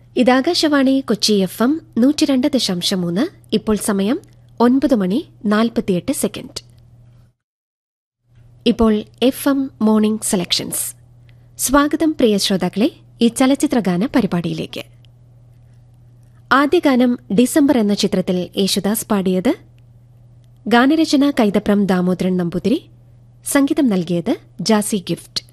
ഇതാകാശവാണി Kochi FM 102.3. ഇപ്പോൾ സമയം 9:48. ഇപ്പോൾ FM മോർണിംഗ് സെലക്ഷൻസ്. സ്വാഗതം പ്രിയ ശ്രോതാക്കളെ ഈ ചലച്ചിത്രഗാന പരിപാടിയിലേക്ക്. ആദ്യ ഗാനം ഡിസംബർ എന്ന ചിത്രത്തിൽ യേശുദാസ് പാടിയത്. ഗാനരചന കൈതപ്രം ദാമോദരൻ നമ്പൂതിരി, സംഗീതം നൽകിയത് ജാസി ഗിഫ്റ്റ്.